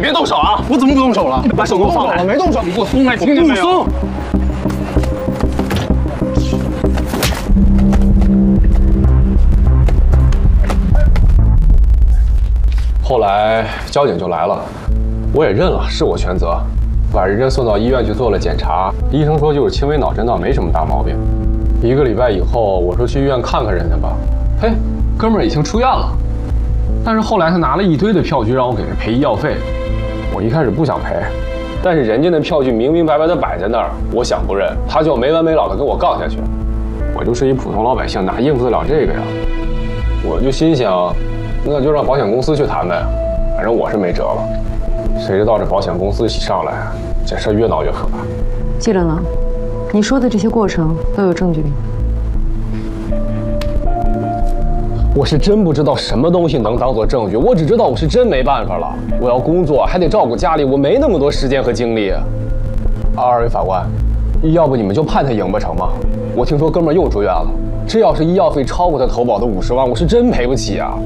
别动手啊！ 我怎么不动手了？ 把手给我放开！ 没动手， 你给我松开，听见没有？ 不松。 后来交警就来了，我也认了，是我全责，把人家送到医院去做了检查，医生说就是轻微脑震荡，没什么大毛病。1个礼拜以后，我说去医院看看人家吧，嘿，哥们儿已经出院了。但是后来他拿了一堆的票据让我给他赔医药费，我一开始不想赔，但是人家那票据明明白白的摆在那儿，我想不认，他就没完没了的跟我杠下去。我就是一普通老百姓，哪应付得了这个呀？我就心想，那就让保险公司去谈呗，反正我是没辙了。谁知道这保险公司一上来，这事越闹越可怕。 季冷冷，你说的这些过程都有证据吗？ 我是真不知道什么东西能当做证据，我只知道我是真没办法了。我要工作，还得照顾家里，我没那么多时间和精力。二位法官，要不你们就判他赢不成吗？我听说哥们儿又住院了，这要是医药费超过他投保的50万，我是真赔不起啊！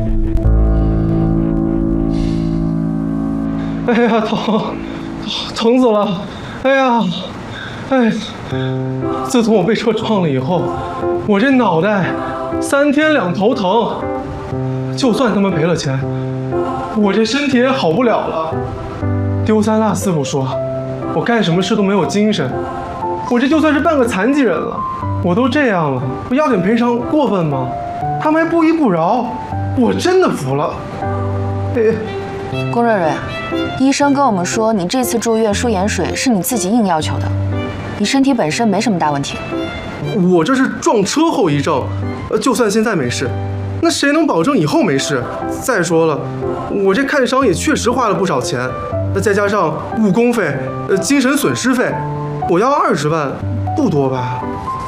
哎呀，疼死了！哎呀，哎，自从我被车撞了以后，我这脑袋3天2头疼。就算他们赔了钱，我这身体也好不了了。丢三落四不说，我干什么事都没有精神。我这就算是半个残疾人了，我都这样了，我要点赔偿过分吗？他们还不依不饶，我真的服了。 龚瑞瑞，医生跟我们说，你这次住院输盐水是你自己硬要求的，你身体本身没什么大问题。 我这是撞车后遗症，就算现在没事，那谁能保证以后没事？再说了，我这看伤也确实花了不少钱，那再加上误工费、精神损失费，我要20万，不多吧？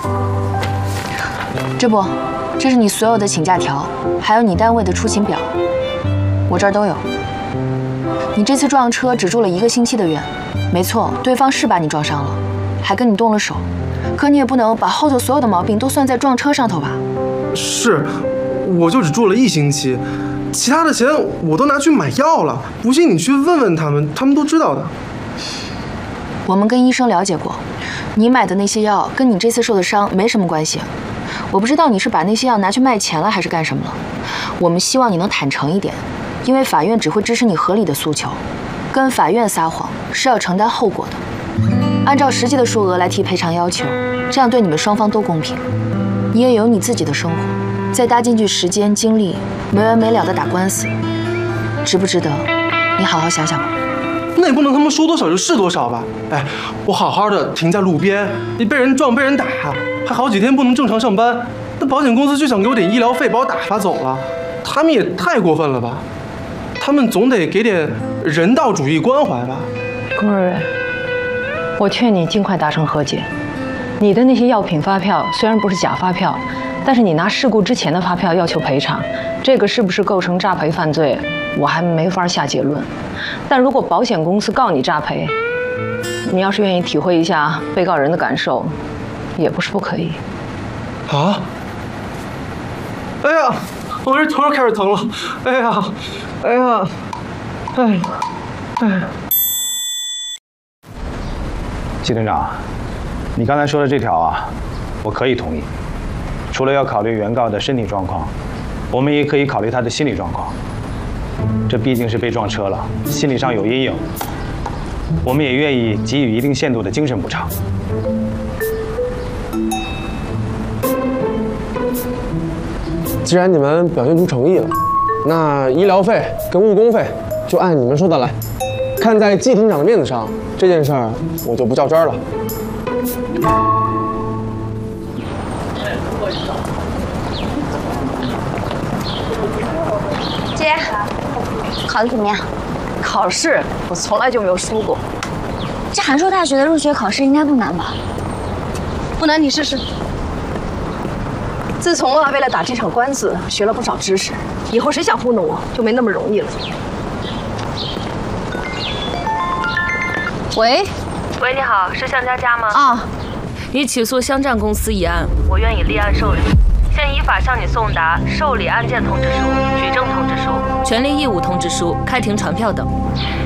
这是你所有的请假条，还有你单位的出勤表，我这儿都有。你这次撞车只住了1个星期的院，没错，对方是把你撞伤了，还跟你动了手，可你也不能把后头所有的毛病都算在撞车上头吧？ 是，我就只住了1星期，其他的钱我都拿去买药了，不信你去问问他们，他们都知道的。 我们跟医生了解过，你买的那些药跟你这次受的伤没什么关系。我不知道你是把那些药拿去卖钱了，还是干什么了。我们希望你能坦诚一点，因为法院只会支持你合理的诉求，跟法院撒谎是要承担后果的。按照实际的数额来提赔偿要求，这样对你们双方都公平。你也有你自己的生活，再搭进去时间精力，没完没了的打官司，值不值得？你好好想想吧。 那也不能他们说多少就是多少吧？哎，我好好的停在路边，你被人撞被人打，还好几天不能正常上班，那保险公司就想给我点医疗费把我打发走了，他们也太过分了吧？他们总得给点人道主义关怀吧？ 龚瑞瑞，我劝你尽快达成和解。你的那些药品发票虽然不是假发票，但是你拿事故之前的发票要求赔偿，这个是不是构成诈赔犯罪，我还没法下结论。但如果保险公司告你诈赔，你要是愿意体会一下被告人的感受，也不是不可以。 啊！哎呀，我这头又开始疼了。哎呀，哎呀，哎。 季队长，你刚才说的这条啊，我可以同意。除了要考虑原告的身体状况，我们也可以考虑他的心理状况。这毕竟是被撞车了，心理上有阴影，我们也愿意给予一定限度的精神补偿。 既然你们表现出诚意了，那医疗费跟误工费就按你们说的来。看在季厅长的面子上，这件事儿我就不较真儿了。 姐，考得怎么样？ 考试我从来就没有输过。 这函授大学的入学考试应该不难吧？ 不难，你试试。自从为了打这场官司学了不少知识，以后谁想糊弄我就没那么容易了。 喂， 你好，是向佳佳吗？ 啊， 你起诉湘湛公司一案，我愿意立案受理。现依法向你送达受理案件通知书、举证通知书、权利义务通知书、开庭传票等。